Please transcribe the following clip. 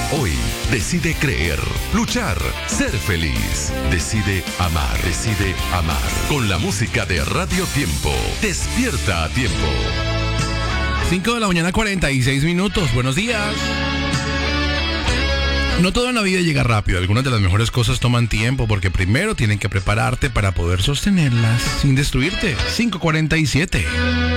Hoy decide creer, luchar, ser feliz. Decide amar, decide amar. Con la música de Radio Tiempo. Despierta a tiempo. 5 de la mañana, 46 minutos. Buenos días. No toda la vida llega rápido. Algunas de las mejores cosas toman tiempo porque primero tienen que prepararte para poder sostenerlas sin destruirte. 5:47.